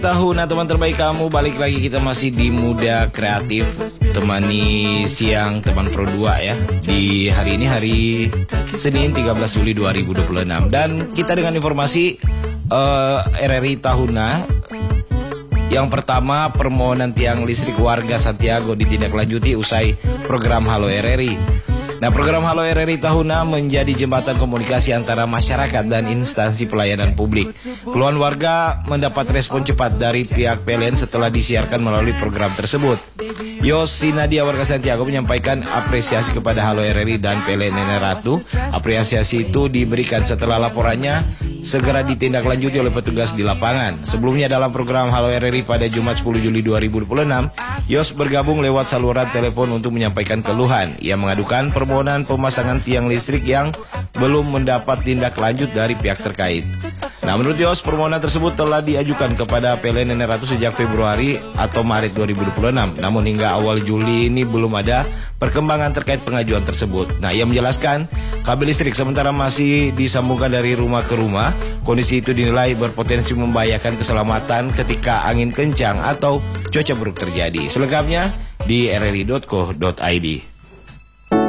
Tahun teman terbaik kamu, balik lagi kita masih di Muda Kreatif, temani siang teman Pro 2 ya. Di hari ini hari Senin 13 Juli 2026 dan kita dengan informasi RRI Tahuna. Yang pertama, permohonan tiang listrik warga Santiago ditindaklanjuti usai program Halo RRI. Nah, program Halo RRI Tahuna menjadi jembatan komunikasi antara masyarakat dan instansi pelayanan publik. Keluhan warga mendapat respon cepat dari pihak PLN setelah disiarkan melalui program tersebut. Yos Sinadia warga Santiago menyampaikan apresiasi kepada Halo RRI dan PLN Nenek Ratu. Apresiasi itu diberikan setelah laporannya segera ditindaklanjuti oleh petugas di lapangan. Sebelumnya dalam program Halo RRI pada Jumat 10 Juli 2026, Yos bergabung lewat saluran telepon untuk menyampaikan keluhan. Ia mengadukan permohonan pemasangan tiang listrik yang belum mendapat tindak lanjut dari pihak terkait. Nah, menurut Yos, permohonan tersebut telah diajukan kepada PLN Nenek Ratu sejak Februari atau Maret 2026. Namun hingga awal Juli ini belum ada perkembangan terkait pengajuan tersebut. Nah, ia menjelaskan kabel listrik sementara masih disambungkan dari rumah ke rumah. Kondisi itu dinilai berpotensi membahayakan keselamatan ketika angin kencang atau cuaca buruk terjadi. Selengkapnya di rri.co.id.